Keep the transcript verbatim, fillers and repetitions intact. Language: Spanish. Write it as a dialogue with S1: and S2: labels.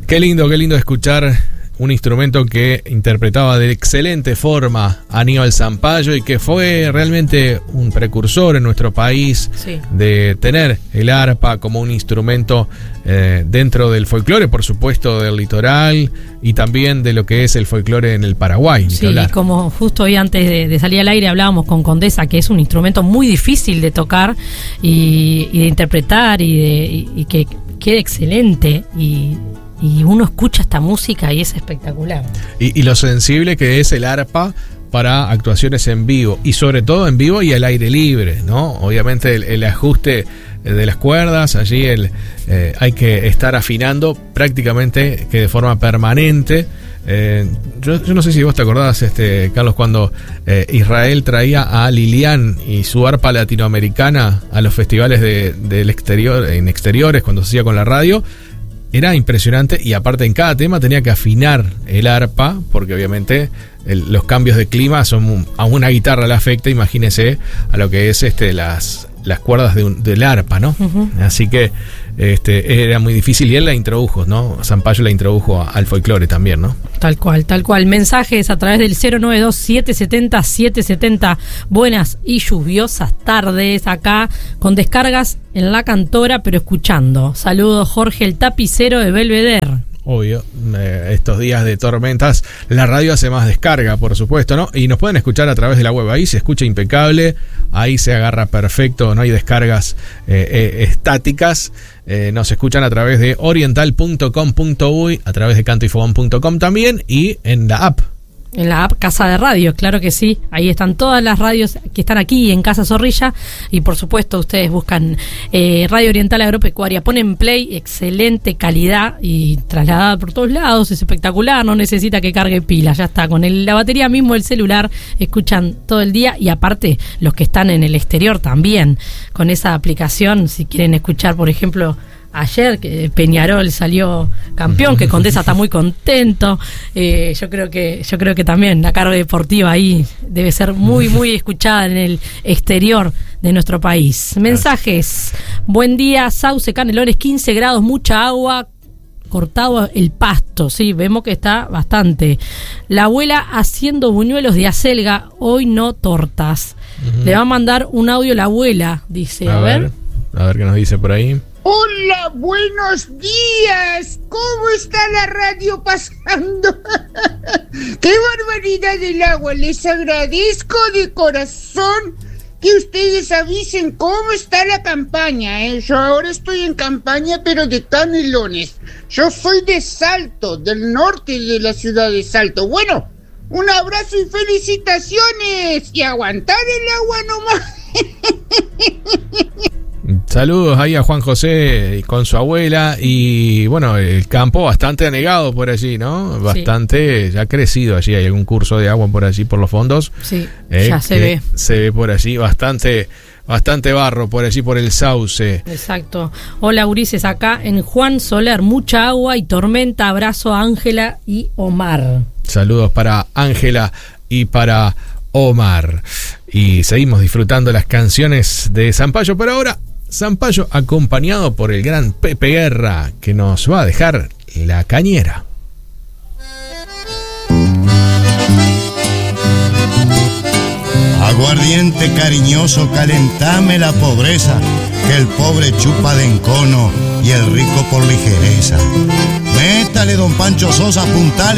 S1: Qué lindo, qué lindo escuchar un instrumento que interpretaba de excelente forma Aníbal Zampayo y que fue realmente un precursor en nuestro país, sí, de tener el arpa como un instrumento eh, dentro del folclore, por supuesto, del litoral y también de lo que es el folclore en el Paraguay.
S2: Sí, y como justo hoy antes de, de salir al aire hablábamos con Condesa, que es un instrumento muy difícil de tocar y, y de interpretar y, de, y, y que quede excelente y... Y uno escucha esta música y es espectacular. Y,
S1: y lo sensible que es el arpa para actuaciones en vivo. Y sobre todo en vivo y al aire libre, ¿no? Obviamente el, el ajuste de las cuerdas, allí el, eh, hay que estar afinando prácticamente que de forma permanente. Eh, yo, yo no sé si vos te acordás, este, Carlos, cuando eh, Israel traía a Lilian y su arpa latinoamericana a los festivales de, del exterior, en exteriores, cuando se hacía con la radio. Era impresionante y aparte en cada tema tenía que afinar el arpa porque obviamente el, los cambios de clima son a una guitarra le afecta, imagínese a lo que es este las las cuerdas de un, del arpa, ¿no? Uh-huh. Así que este era muy difícil y él la introdujo, ¿no? Zampayo la introdujo a, al folclore también, ¿no?
S2: Tal cual, tal cual. Mensajes a través del cero nueve dos, siete siete cero, siete siete cero. Buenas y lluviosas tardes acá con descargas en La Cantora, pero escuchando. Saludos, Jorge el Tapicero de Belvedere.
S1: Obvio, eh, estos días de tormentas la radio hace más descarga, por supuesto, ¿no? Y nos pueden escuchar a través de la web, ahí se escucha impecable, ahí se agarra perfecto, no hay descargas eh, eh, estáticas. Eh, nos escuchan a través de oriental punto com punto uy, a través de canto y fogón punto com también y en la app.
S2: En la app Casa de Radio, claro que sí. Ahí están todas las radios que están aquí en Casa Zorrilla. Y por supuesto ustedes buscan eh, Radio Oriental Agropecuaria, ponen play, excelente calidad y trasladada por todos lados, es espectacular, no necesita que cargue pilas, ya está, con el, la batería mismo del celular escuchan todo el día. Y aparte los que están en el exterior también, con esa aplicación, si quieren escuchar por ejemplo ayer que Peñarol salió campeón, que Condesa está muy contento. Eh, yo creo que yo creo que también la carga deportiva ahí debe ser muy muy escuchada en el exterior de nuestro país. Mensajes. Buen día, Sauce, Canelones, quince grados, mucha agua, cortado el pasto, sí, vemos que está bastante. La abuela haciendo buñuelos de acelga, hoy no tortas. Uh-huh. Le va a mandar un audio la abuela, dice, a, a ver. ver.
S1: A ver qué nos dice por ahí.
S3: Hola, buenos días. ¿Cómo está la radio pasando? ¡Qué barbaridad del agua! Les agradezco de corazón que ustedes avisen cómo está la campaña, ¿eh? Yo ahora estoy en campaña, pero de Canelones. Yo soy de Salto, del norte de la ciudad de Salto. Bueno, un abrazo y felicitaciones. Y aguantar el agua nomás.
S1: Saludos ahí a Juan José con su abuela y bueno, el campo bastante anegado por allí, ¿no? Bastante, sí, ya ha crecido allí, hay algún curso de agua por allí por los fondos.
S2: Sí, eh, ya se ve.
S1: Se ve por allí bastante, bastante barro por allí por el sauce.
S2: Exacto. Hola Ulises, acá en Juan Soler, mucha agua y tormenta, abrazo a Ángela y Omar.
S1: Saludos para Ángela y para Omar. Y seguimos disfrutando las canciones de Zampayo, pero ahora Zampayo acompañado por el gran Pepe Guerra, que nos va a dejar La Cañera.
S4: Aguardiente cariñoso, calentame la pobreza, que el pobre chupa de encono y el rico por ligereza. Métale, don Pancho Sosa, puntale.